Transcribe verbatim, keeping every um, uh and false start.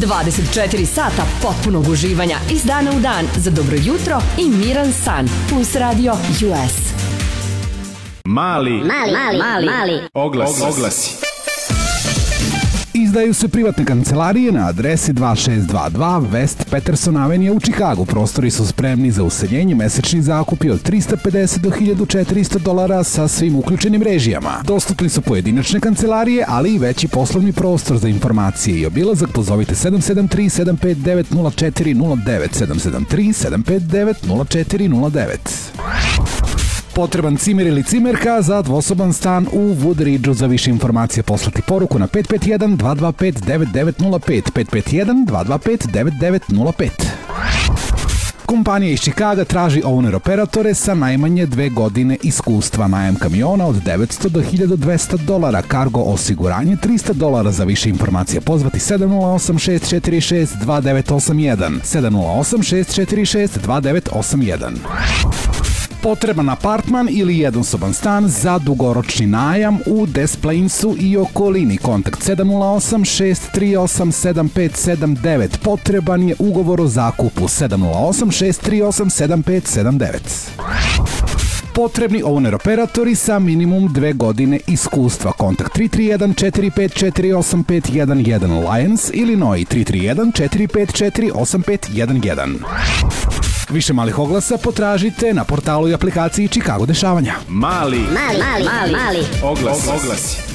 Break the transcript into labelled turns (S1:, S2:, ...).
S1: dvadeset četiri sata potpunog uživanja iz dana u dan za dobro jutro i miran san. Puls Radio U S.
S2: Mali, mali, mali, mali, mali. Oglasi. Oglasi.
S3: Izdaju se privatne kancelarije na adresi dva šest dva dva West Peterson Avenue u Čikagu. Prostori su spremni za useljenje, mesečni zakup je od trista pedeset do hiljadu četiristo dolara sa svim uključenim režijama. Dostupni su pojedinačne kancelarije, ali i veći poslovni prostor. Za informacije i obilazak pozovite sedam sedam tri sedam pet devet nula četiri nula devet sedam sedam tri sedam pet devet nula četiri nula devet. Potreban cimer ili cimerka za dvosoban stan u Wood Ridgeu. Za više informacija poslati poruku na pet pet jedan dva dva pet devet devet nula pet pet pet jedan dva dva pet devet devet nula pet. Kompanija iz Čikaga traži owner operatore sa najmanje dve godine iskustva. Najam kamiona od devetsto do hiljadu dvesta dolara, kargo osiguranje trista dolara. Za više informacija pozvati sedam nula osam šest četiri šest dva devet osam jedan sedam nula osam šest četiri šest dva devet osam jedan. Potreban apartman ili jednosoban stan za dugoročni najam u Des Plainsu i okolini. Kontakt sedam nula osam šest tri osam sedam pet sedam devet. Potreban je ugovor o zakupu sedam nula osam šest tri osam sedam pet sedam devet. Potrebni owner operatori sa minimum dve godine iskustva. Kontakt tri tri jedan četiri pet četiri osam pet jedan jedan Lions, Illinois tri tri jedan četiri pet četiri osam pet jedan jedan. Više malih oglasa potražite na portalu i aplikaciji Chicago dešavanja.
S2: Mali, mali, mali, mali, mali. Oglasi. Oglasi.